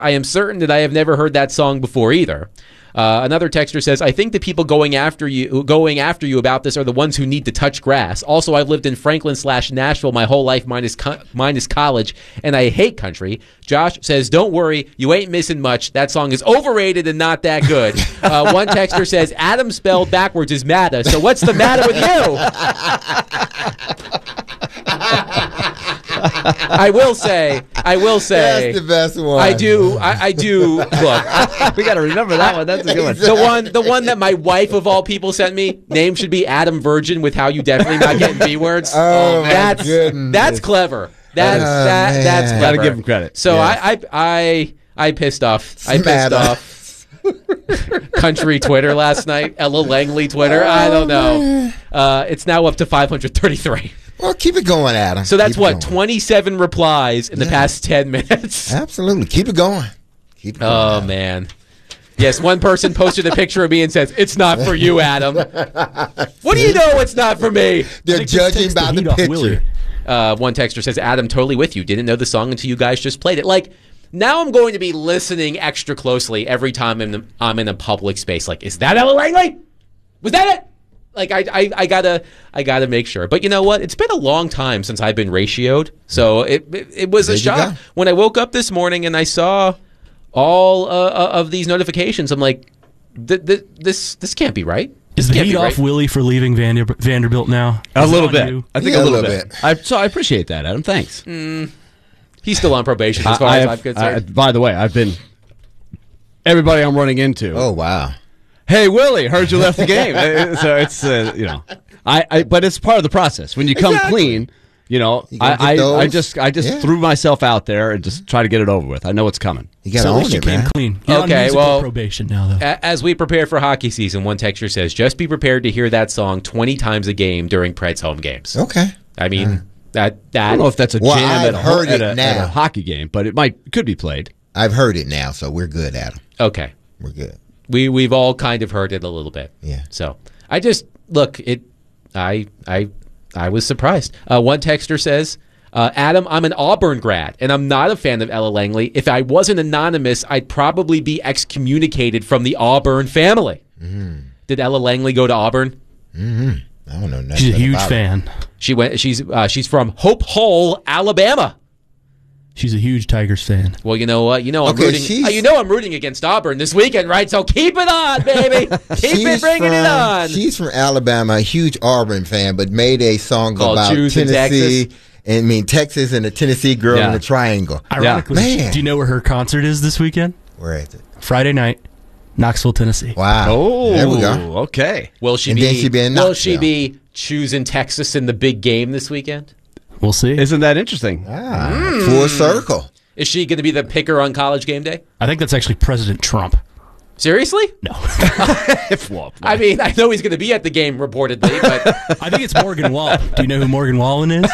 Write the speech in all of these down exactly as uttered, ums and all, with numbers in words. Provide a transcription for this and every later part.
I am certain that I have never heard that song before either. Uh, another texter says, I think the people going after you going after you about this are the ones who need to touch grass. Also, I've lived in Franklin slash Nashville my whole life minus, co- minus college, and I hate country. Josh says, don't worry, you ain't missing much. That song is overrated and not that good. Uh, one texter says, Adam spelled backwards is Matta, so what's the matter with you? I will say, I will say, that's the best one. I do, I, I do. Look, we got to remember that one. That's a good one. The one, the one that my wife of all people sent me. Name should be Adam Virgin with how you definitely not getting B words. Oh, that's goodness. that's clever. That's Oh, that man. that's clever. Gotta give him credit. So Yes. I, I I I pissed off. I pissed Smatter. off. Country Twitter last night. Ella Langley Twitter. I don't know. Uh, it's now up to five hundred thirty-three. Well, keep it going, Adam. So that's Keep it what going. twenty-seven replies in the Yeah. past ten minutes. Absolutely. Keep it going. Keep it going. Oh, Adam. man. Yes, one person posted a picture of me and says, it's not for you, Adam. What do you know it's not for me? They're judging by the picture. Uh, one texter says, Adam, totally with you. Didn't know the song until you guys just played it. Like, now I'm going to be listening extra closely every time I'm in, I'm in a public space. Like, is that Ella Langley? Was that it? Like, I, I, I gotta, I gotta make sure. But you know what? It's been a long time since I've been ratioed, so it, it, it was There a you shock go. when I woke up this morning and I saw all uh, of these notifications. I'm like, th- th- this, this can't be right. Is This the can't heat be off right. Willie for leaving Vander- Vanderbilt now? A Is it little on bit. you? I think Yeah, a little, bit. I, so I appreciate that, Adam. Thanks. He's still on probation, as far I as have- I'm concerned. I- by the way, I've been everybody I'm running into. Oh, wow. Hey, Willie, heard you left the game. Uh, so it's uh, you know, I, I but it's part of the process. When you come Exactly. clean, you know, You gotta I, get I, I those. just I just Yeah. threw myself out there and just try to get it over with. I know it's coming. You got to So at own least you it, came man. clean. You're on Okay, musical well- probation now, though. A- As we prepare for hockey season, one texter says, just be prepared to hear that song twenty times a game during Preds home games. Okay. I mean, that I that don't know if that's a Well, jam I've at a, heard at, it a, at now. a hockey game, but it might could be played. I've heard it now, so we're good, Adam. okay. We're good. We we've all kind of heard it a little bit. Yeah. So I just look it. I I I was surprised. Uh, one texter says, uh, "Adam, I'm an Auburn grad, and I'm not a fan of Ella Langley. If I wasn't anonymous, I'd probably be excommunicated from the Auburn family." Mm. Did Ella Langley go to Auburn? I don't know nothing She's a huge about it. fan. She went. She's uh, she's from Hope Hall, Alabama. She's a huge Tigers fan. Well, you know what? You know I'm Okay, rooting. she's- uh, you know I'm rooting against Auburn this weekend, right? So keep it on, baby. keep it She's bringing from, it on. She's from Alabama, a huge Auburn fan, but made a song Called about Jews in Tennessee. Texas. And I mean, Texas and the Tennessee girl Yeah. in the triangle. Ironically, Man. do you know where her concert is this weekend? Where is it? Friday night, Knoxville, Tennessee. Wow. Oh, There we go. Okay. Will she And be? then she be in will she Knoxville. be choosing Texas in the big game this weekend? We'll see. Isn't that interesting? Ah, Hmm. full circle. Is she going to be the picker on College Game Day? I think that's actually President Trump. Seriously? No. Well, I mean, I know he's going to be at the game reportedly, but I think it's Morgan Wallen. Do you know who Morgan Wallen is?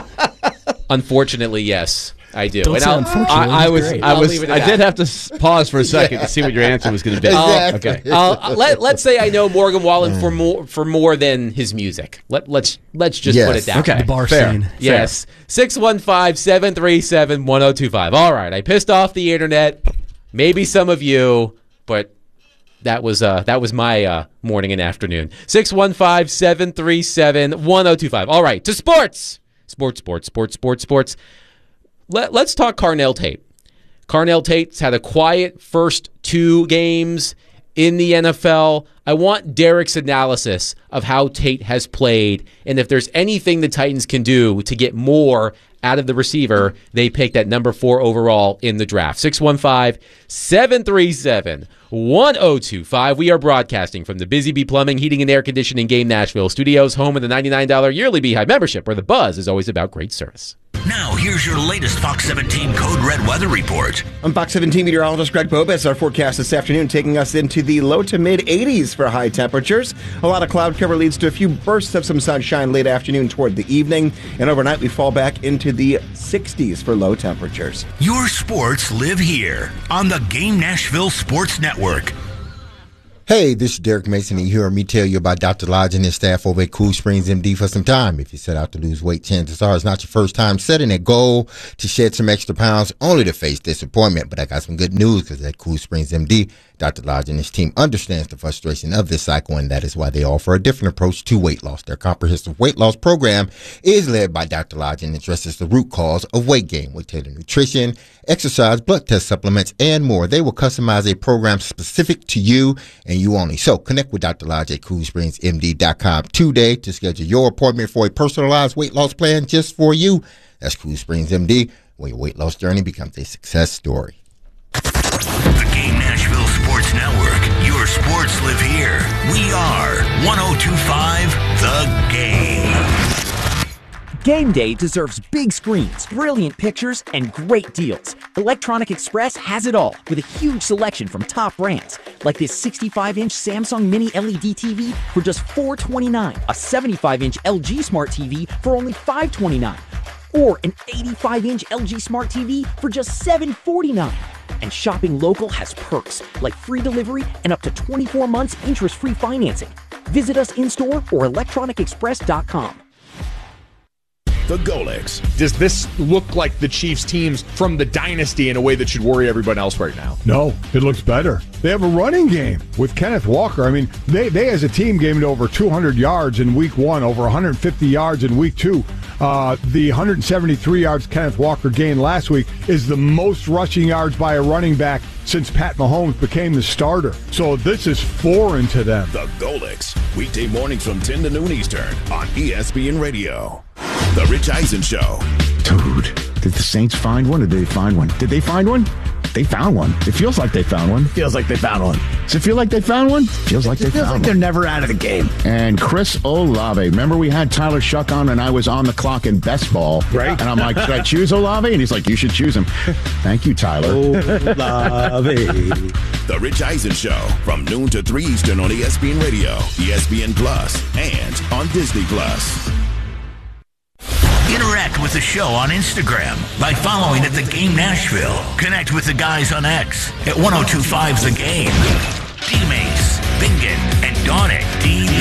unfortunately, yes, I do. Don't And say I'll- unfortunately. I, I He's was great. I I'll was leave it at I that. did have to s- pause for a second to see what your answer was going to be. Exactly. Okay. I'll, let, let's say I know Morgan Wallen for more for more than his music. Let, let's let's just Yes. put it down. Okay. The bar Fair. scene. Yes. six one five, seven three seven, one oh two five. All right. I pissed off the internet. Maybe some of you, but that was uh that was my uh morning and afternoon. six one five, seven three seven, one oh two five. All right. To sports. Sports, sports, sports, sports, sports. Let, let's talk Carnell Tate. Carnell Tate's had a quiet first two games in the N F L. I want Derek's analysis of how Tate has played and if there's anything the Titans can do to get more out of the receiver they picked at number four overall in the draft. six one five, seven three seven, one oh two five. We are broadcasting from the Busy Bee Plumbing, Heating, and Air Conditioning Game Nashville Studios, home of the ninety-nine dollars yearly Beehive membership, where the buzz is always about great service. Now, here's your latest Fox seventeen Code Red weather report. I'm Fox seventeen meteorologist Greg Bobes. Our forecast this afternoon taking us into the low to mid eighties for high temperatures. A lot of cloud cover leads to a few bursts of some sunshine late afternoon toward the evening. And overnight, we fall back into the sixties for low temperatures. Your sports live here on the Game Nashville Sports Network. Hey, this is Derek Mason, and you hear me tell you about Doctor Lodge and his staff over at Cool Springs M D for some time. If you set out to lose weight, chances are it's not your first time setting a goal to shed some extra pounds only to face disappointment. But I got some good news, because at Cool Springs M D, Doctor Lodge and his team understands the frustration of this cycle, and that is why they offer a different approach to weight loss. Their comprehensive weight loss program is led by Doctor Lodge and addresses the root cause of weight gain with tailored nutrition, exercise, blood test supplements, and more. They will customize a program specific to you and you only. So connect with Doctor Lodge at cool springs m d dot com today to schedule your appointment for a personalized weight loss plan just for you. That's Cool Springs M D, where your weight loss journey becomes a success story. The Game Nashville Sports Network. Your sports live here. We are one oh two point five The Game. Game day deserves big screens, brilliant pictures, and great deals. Electronic Express has it all, with a huge selection from top brands, like this sixty-five inch Samsung Mini L E D T V for just four hundred twenty-nine dollars, a seventy-five inch L G Smart T V for only five hundred twenty-nine dollars, or an eighty-five inch L G Smart T V for just seven hundred forty-nine dollars. And shopping local has perks, like free delivery and up to twenty-four months interest-free financing. Visit us in-store or electronic express dot com. The Golix. Does this look like the Chiefs teams from the dynasty in a way that should worry everyone else right now? No, it looks better. They have a running game with Kenneth Walker. I mean, they, they as a team gained over two hundred yards in week one, over one hundred fifty yards in week two. Uh, the one hundred seventy-three yards Kenneth Walker gained last week is the most rushing yards by a running back since Pat Mahomes became the starter. So this is foreign to them. The Golix. Weekday mornings from ten to noon Eastern on E S P N Radio. The Rich Eisen Show. Dude, did the Saints find one or did they find one? Did they find one? They found one. It feels like they found one. Feels like they found one. Does it feel like they found one? Feels like it they feels found like one. They're never out of the game. And Chris Olave. Remember we had Tyler Shuck on and I was on the clock in best ball. Right. And I'm like, should I choose Olave? And he's like, you should choose him. Thank you, Tyler. Olave. The Rich Eisen Show from noon to three Eastern on E S P N Radio, E S P N Plus, and on Disney Plus. Interact with the show on Instagram by following at The Game Nashville. Connect with the guys on X at ten twenty-five The Game. D-Mace, Bingen, and Donick D.